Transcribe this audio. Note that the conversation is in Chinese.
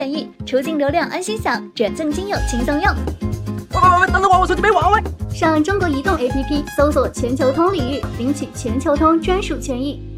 权益，出境流量安心享，转赠金友轻松用。 喂，等等我手机没网喂。 上中国移动 APP 搜索全球通领域，领取全球通专属权益。